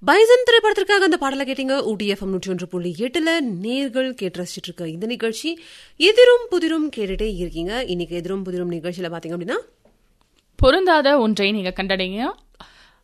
Bison திரைப்படத்திற்காக அந்த பாடலை கேட்டீங்க. ஊட்டி எஃப்எம் 101.8 நேர்கள் கேட்டு ரசிச்சிட்டு இருக்க இந்த நிகழ்ச்சி எதிரும் புதிரும் கேட்டுட்டே இருக்கீங்க. இன்னைக்கு எதிரும் புதிரும் நிகழ்ச்சியில பாத்தீங்க அப்படின்னா பொருந்தாத ஒன்றை நீங்க கண்டடைங்க.